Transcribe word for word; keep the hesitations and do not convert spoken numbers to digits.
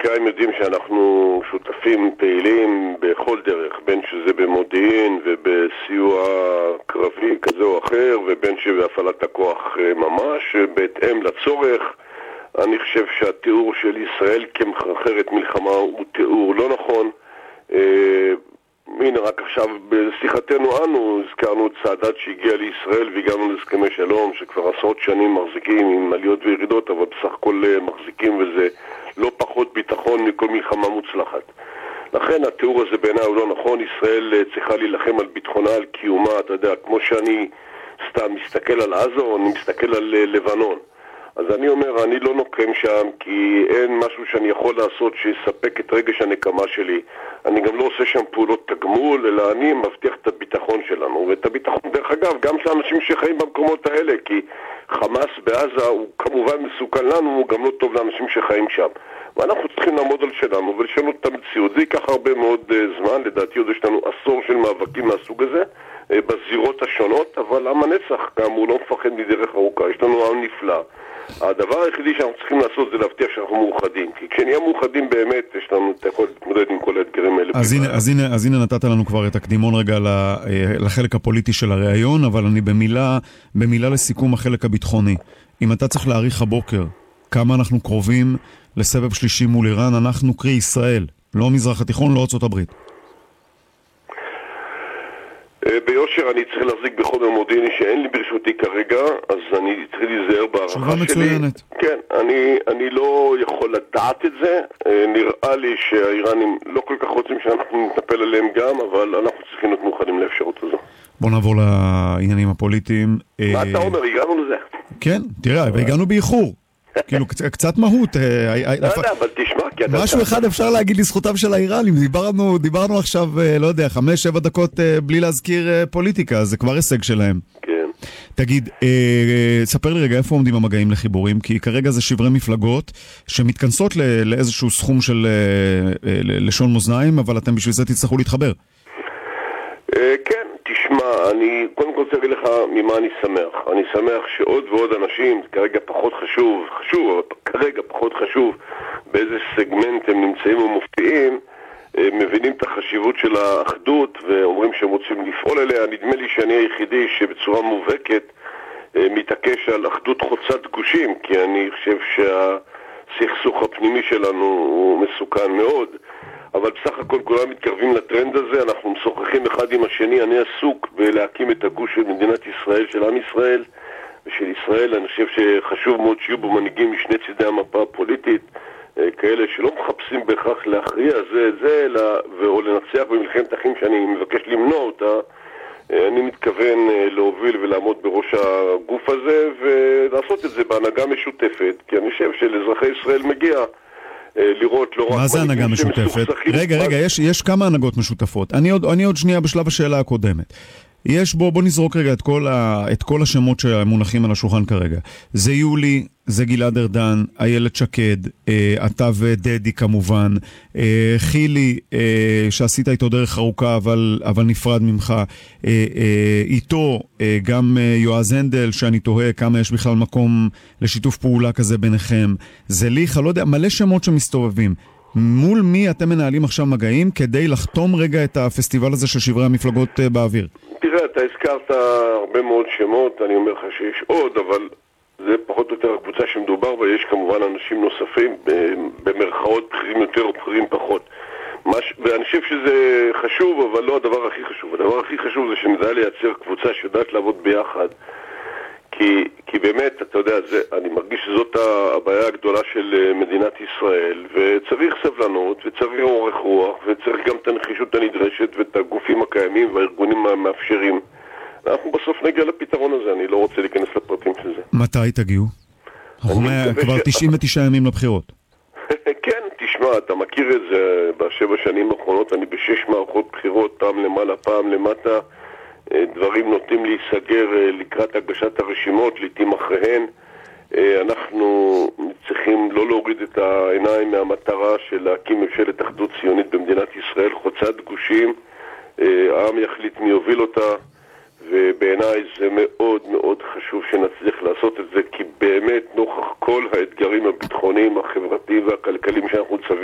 האמריקאים יודעים שאנחנו שותפים פעילים בכל דרך, בין שזה במודיעין ובסיוע קרבי כזה או אחר, ובין שבהפעלת הכוח ממש, בהתאם לצורך. אני חושב שהתיאור של ישראל כמחרחרת מלחמה הוא תיאור לא נכון. הנה, רק עכשיו בשיחתנו אנו הזכרנו את סאדאת שהגיע לישראל והגענו להסכמי שלום שכבר עשרות שנים מחזיקים עם עליות וירידות, אבל בסך הכל מחזיקים, וזה לא פחות ביטחון מכל מלחמה מוצלחת. לכן התיאור הזה בעיניי הוא לא נכון. ישראל צריכה להילחם על ביטחונה, על קיומה. אתה יודע, כמו שאני סתם מסתכל על עזה או אני מסתכל על לבנון, אז אני אומר, אני לא נוקם שם כי אין משהו שאני יכול לעשות שיספק את רגש הנקמה שלי. אני גם לא עושה שם פעולות תגמול, אלא אני מבטיח את הביטחון שלנו. ואת הביטחון, דרך אגב, גם של אנשים שחיים במקומות האלה, כי חמאס בעזה הוא כמובן מסוכן לנו, הוא גם לא טוב לאנשים שחיים שם. ואנחנו צריכים לעמוד על שלנו ולשנות את המציאות. זה ייקח הרבה מאוד uh, זמן, לדעתי עוד יש לנו עשור של מאבקים מהסוג הזה, uh, בזירות השונות, אבל עם הנצח גם הוא לא מפחד מדרך ארוכה. יש לנו עם נפלא. הדבר היחידי שאנחנו צריכים לעשות זה להבטיח שאנחנו מאוחדים, כי כשנהיה מאוחדים באמת יש לנו את הכל להתמודד עם כל האתגרים האלה. אז הנה, אז הנה, אז הנה נתת לנו כבר את הקדימון רגע לחלק הפוליטי של הרעיון, אבל אני במילה, במילה לסיכום החלק הביטחוני. אם אתה צריך להעריך הבוקר כמה אנחנו קרובים לסבב שלישי מול איראן, אנחנו קרי ישראל, לא מזרח התיכון, לא ארצות הברית. ביושר אני צריך להחזיק בחומר מודיעיני שאין לי ברשותי כרגע, אז אני צריך להיזהר בהערכה שלי. תשובה מצוינת. כן, אני, אני לא יכול לדעת את זה. נראה לי שהאיראנים לא כל כך רוצים שאנחנו נטפל עליהם גם, אבל אנחנו צריכים להיות מאוחדים לאפשרות הזו. בוא נעבור לעניינים הפוליטיים. מה אתה אומר? הגענו לזה? כן, תראה, והגענו באיחור. כאילו, קצת מהות. לא יודע, אבל תשמע. משהו אחד אפשר להגיד לזכותם של האיראנים. דיברנו, דיברנו עכשיו, לא יודע, חמש, שבע דקות בלי להזכיר פוליטיקה, זה כבר הישג שלהם. כן. תגיד, ספר לי רגע, איפה עומדים המגעים לחיבורים? כי כרגע זה שברי מפלגות שמתכנסות לאיזשהו סכום של לשון מאזניים, אבל אתם בשביל זה תצטרכו להתחבר. כן, תשמע, אני קודם כל רוצה להגיד לך ממה אני שמח. אני שמח שעוד ועוד אנשים, כרגע פחות חשוב, חשוב, אבל כרגע פחות חשוב באיזה סגמנט הם נמצאים ומופיעים, מבינים את החשיבות של האחדות ואומרים שהם רוצים לפעול אליה. נדמה לי שאני היחידי שבצורה מובהקת מתעקש על אחדות חוצת גושים, כי אני חושב שהסכסוך הפנימי שלנו הוא מסוכן מאוד. אבל בסך הכל כולם מתקרבים לטרנד הזה, אנחנו משוחחים אחד עם השני. אני עסוק בלהקים את הגוש של מדינת ישראל, של עם ישראל ושל ישראל. אני חושב שחשוב מאוד שיהיו בו מנהיגים משני צידי המפה הפוליטית, כאלה שלא מחפשים בהכרח להכריע זה זה, אלא, או לנצח במלחמת אחים שאני מבקש למנוע אותה. אני מתכוון להוביל ולעמוד בראש הגוף הזה ולעשות את זה בהנהגה משותפת, כי אני חושב שלאזרחי ישראל מגיע לראות לא רק... מה זה הנהגה משותפת? רגע, רגע, יש, יש כמה הנהגות משותפות. אני עוד, אני עוד שנייה בשלב השאלה הקודמת. יש בו, בוא נזרוק רגע את כל, ה, את כל השמות שמונחים על השולחן כרגע. זה יולי, זה גלעד ארדן, איילת שקד, אה, אתה ודדי כמובן, אה, חילי, אה, שעשית איתו דרך ארוכה אבל, אבל נפרד ממך, אה, אה, איתו אה, גם אה, יועז הנדל, שאני תוהה כמה יש בכלל מקום לשיתוף פעולה כזה ביניכם, זה ליך, לא יודע, מלא שמות שמסתובבים. מול מי אתם מנהלים עכשיו מגעים כדי לחתום רגע את הפסטיבל הזה של שברי המפלגות אה, באוויר? תראה, אתה הזכרת הרבה מאוד שמות, אני אומר לך שיש עוד, אבל זה פחות או יותר הקבוצה שמדובר בה. יש כמובן אנשים נוספים, במרכאות בכירים יותר או בכירים פחות. מש... ואני חושב שזה חשוב, אבל לא הדבר הכי חשוב. הדבר הכי חשוב זה שנדע לייצר קבוצה שיודעת לעבוד ביחד. כי, כי באמת, אתה יודע, זה, אני מרגיש שזאת הבעיה הגדולה של מדינת ישראל, וצריך סבלנות, וצריך אורך רוח, וצריך גם את הנחישות הנדרשת, ואת הגופים הקיימים והארגונים המאפשרים. אנחנו בסוף נגיע לפתרון הזה, אני לא רוצה להיכנס לפרטים של זה. מתי תגיעו? כבר תשעים ותשעה ימים לבחירות. כן, תשמע, אתה מכיר את זה בשבע שנים האחרונות, אני בשש מערכות בחירות, פעם למעלה, פעם למטה. דברים נוטים להיסגר לקראת הגשת הרשימות, לעתים אחריהן. אנחנו צריכים לא להוריד את העיניים מהמטרה של להקים ממשלת אחדות ציונית במדינת ישראל, חוצת גושים. העם יחליט מי יוביל אותה, ובעיניי זה מאוד מאוד חשוב שנצליח לעשות את זה, כי באמת נוכח כל האתגרים הביטחוניים, החברתיים והכלכליים שאנחנו צווים